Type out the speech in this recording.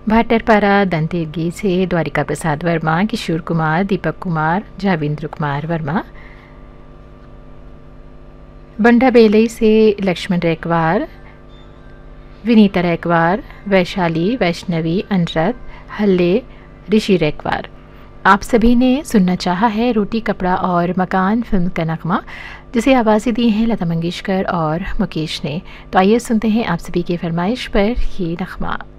भाटरपारा दंतेगी से द्वारिका प्रसाद वर्मा, किशोर कुमार, दीपक कुमार, जाविंद्र कुमार वर्मा। बंडा बेलई से लक्ष्मण रैकवार, विनीता रैकवार, वैशाली, वैष्णवी, अनुराध, हल्ले, ऋषि रैकवार। आप सभी ने सुनना चाहा है रोटी कपड़ा और मकान फिल्म का नगमा, जिसे आवाज़ें दी हैं लता मंगेशकर और मुकेश ने। तो आइए सुनते हैं आप सभी की फरमाइश पर ये नगमा।